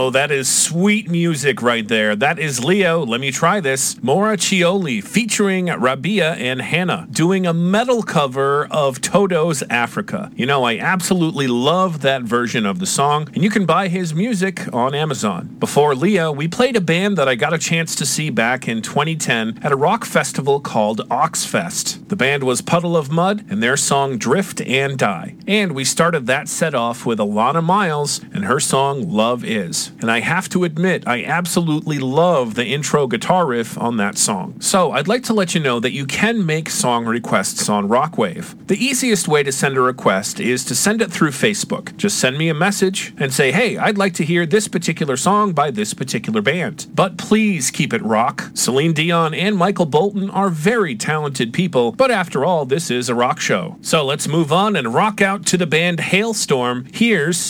Oh, that is sweet music right there. That is Leo, Let Me Try This. Maura Cioli featuring Rabia and Hannah doing a metal cover of Toto's Africa. You know, I absolutely love that version of the song, and you can buy his music on Amazon. Before Leo, we played a band that I got a chance to see back in 2010 at a rock festival called Oxfest. The band was Puddle of Mud and their song Drift and Die. And we started that set off with Alana Miles and her song Love Is. And I have to admit, I absolutely love the intro guitar riff on that song. So I'd like to let you know that you can make song requests on Rockwave. The easiest way to send a request is to send it through Facebook. Just send me a message and say, hey, I'd like to hear this particular song by this particular band. But please keep it rock. Celine Dion and Michael Bolton are very talented people, but after all, this is a rock show. So let's move on and rock out to the band Hailstorm. Here's